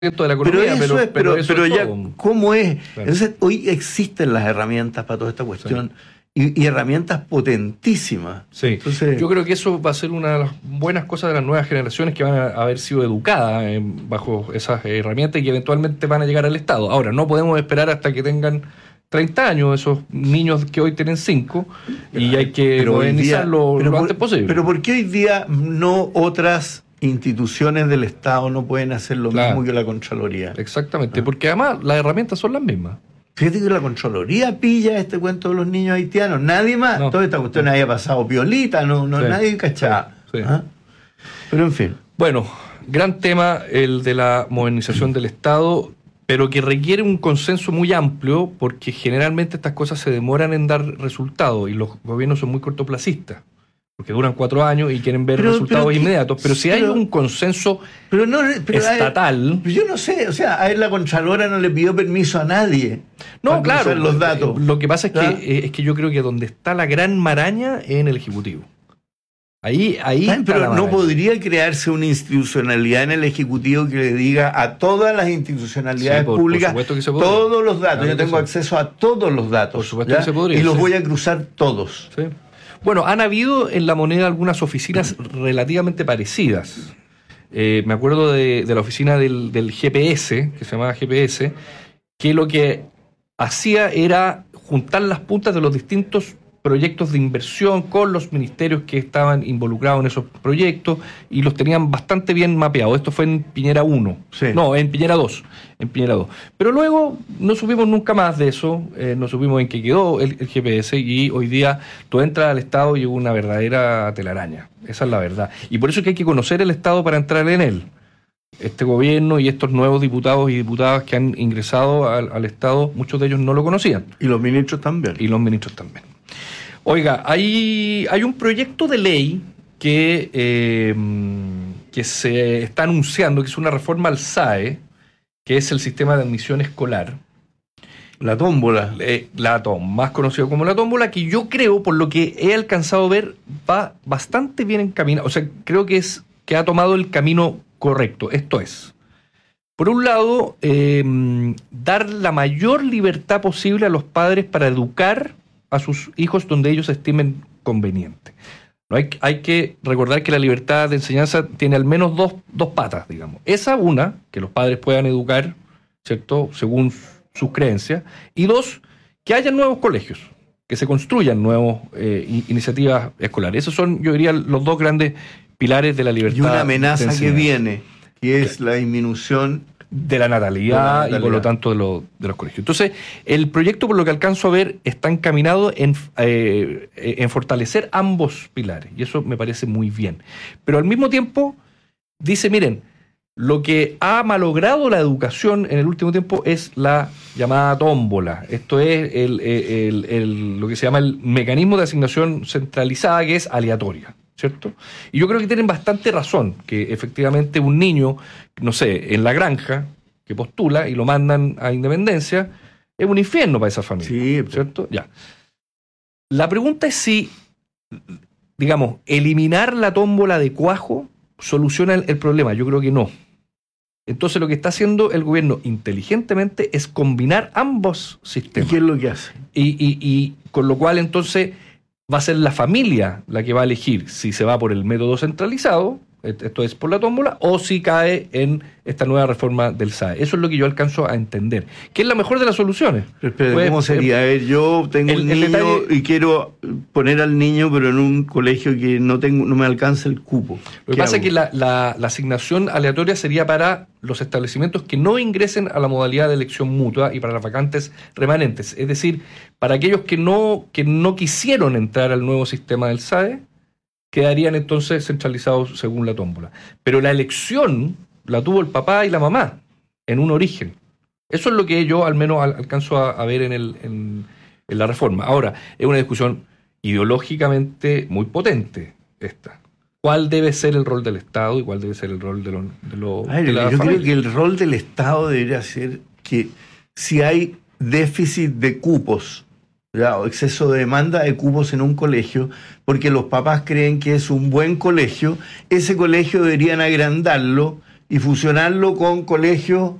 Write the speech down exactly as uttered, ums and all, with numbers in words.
de la economía, pero eso pero, es, pero, pero, eso pero es ya, todo. ¿cómo es? Claro. Entonces, hoy existen las herramientas para toda esta cuestión, sí. y, y herramientas potentísimas. Sí. Entonces, yo creo que eso va a ser una de las buenas cosas de las nuevas generaciones que van a haber sido educadas eh, bajo esas herramientas y que eventualmente van a llegar al Estado. Ahora, no podemos esperar hasta que tengan treinta años esos niños que hoy tienen cinco y hay que modernizarlo lo antes posible. Pero ¿por qué hoy día no otras instituciones del Estado no pueden hacer lo claro. mismo que la Contraloría? Exactamente, ¿Ah? porque además las herramientas son las mismas. Fíjate que la Contraloría pilla este cuento de los niños haitianos, nadie más. No, Toda esta cuestión no. había pasado piolita, no, no sí, nadie cachaba. Sí, sí. ¿Ah? Pero en fin. Bueno, gran tema el de la modernización del Estado, pero que requiere un consenso muy amplio porque generalmente estas cosas se demoran en dar resultados y los gobiernos son muy cortoplacistas. Porque duran cuatro años y quieren ver pero, resultados pero, inmediatos. Pero si pero, hay un consenso pero no, pero estatal... Ver, yo no sé, o sea, a ver, la Contralora no le pidió permiso a nadie. No, claro. Los datos. Lo que pasa es que, eh, es que yo creo que donde está la gran maraña es en el Ejecutivo. Ahí, ahí Ay, pero no podría crearse una institucionalidad en el Ejecutivo que le diga a todas las institucionalidades sí, por, públicas por que todos los datos. Claro, yo tengo acceso a todos los datos. Por supuesto que se podría, y los sí. voy a cruzar todos. Sí. Bueno, han habido en la moneda algunas oficinas relativamente parecidas. Eh, me acuerdo de, de la oficina del, del G P S, que se llamaba G P S, que lo que hacía era juntar las puntas de los distintos proyectos de inversión con los ministerios que estaban involucrados en esos proyectos y los tenían bastante bien mapeados. Esto fue en Piñera uno. Sí. No, en Piñera dos. En Piñera dos. Pero luego no supimos nunca más de eso, eh, no supimos en qué quedó el, el G P S y hoy día tú entras al Estado y hubo una verdadera telaraña. Esa es la verdad. Y por eso es que hay que conocer el Estado para entrar en él. Este gobierno y estos nuevos diputados y diputadas que han ingresado al, al Estado, muchos de ellos no lo conocían. Y los ministros también. Y los ministros también. Oiga, hay, hay un proyecto de ley que, eh, que se está anunciando, que es una reforma al S A E, que es el sistema de admisión escolar. La tómbola. Eh, la tómbola, más conocido como la tómbola, que yo creo, por lo que he alcanzado a ver, va bastante bien encaminado. O sea, creo que, es, que ha tomado el camino correcto. Esto es, por un lado, eh, dar la mayor libertad posible a los padres para educar a sus hijos donde ellos estimen conveniente. No hay, hay que recordar que la libertad de enseñanza tiene al menos dos, dos patas, digamos. Esa, una, que los padres puedan educar, ¿cierto?, según sus creencias, y dos, que haya nuevos colegios, que se construyan nuevas eh, iniciativas escolares. Esos son, yo diría, los dos grandes pilares de la libertad. Y una amenaza que viene, que es la disminución de la natalidad, de la natalidad y por lo tanto de, lo, de los colegios. Entonces, el proyecto, por lo que alcanzo a ver, está encaminado en, eh, en fortalecer ambos pilares, y eso me parece muy bien. Pero al mismo tiempo, dice, miren, lo que ha malogrado la educación en el último tiempo es la llamada tómbola. Esto es el, el, el, el, lo que se llama el mecanismo de asignación centralizada, que es aleatoria, ¿cierto? Y yo creo que tienen bastante razón, que efectivamente un niño, no sé, en la granja, que postula y lo mandan a Independencia, es un infierno para esa familia. Sí, ¿cierto? Ya. La pregunta es si, digamos, eliminar la tómbola de cuajo soluciona el, el problema. Yo creo que no. Entonces lo que está haciendo el gobierno inteligentemente es combinar ambos sistemas. ¿Y qué es lo que hace? Y, y, y con lo cual entonces va a ser la familia la que va a elegir si se va por el método centralizado, esto es por la tómbola, o si cae en esta nueva reforma del S A E. Eso es lo que yo alcanzo a entender, que es la mejor de las soluciones. Pero espera, pues, ¿cómo sería? A ver, yo tengo el, un niño detalle, y quiero poner al niño, pero en un colegio que no tengo, no me alcanza el cupo. Lo que pasa hago? es que la, la, la asignación aleatoria sería para los establecimientos que no ingresen a la modalidad de elección mutua y para las vacantes remanentes. Es decir, para aquellos que no, que no quisieron entrar al nuevo sistema del S A E, quedarían entonces centralizados según la tómbola. Pero la elección la tuvo el papá y la mamá en un origen. Eso es lo que yo al menos alcanzo a, a ver en, el, en, en la reforma. Ahora, es una discusión ideológicamente muy potente esta. ¿Cuál debe ser el rol del Estado y cuál debe ser el rol de, lo, de, lo, Ay, de la yo familia? creo que el rol del Estado debería ser que si hay déficit de cupos, ¿ya?, o exceso de demanda de cupos en un colegio, porque los papás creen que es un buen colegio, ese colegio deberían agrandarlo y fusionarlo con colegios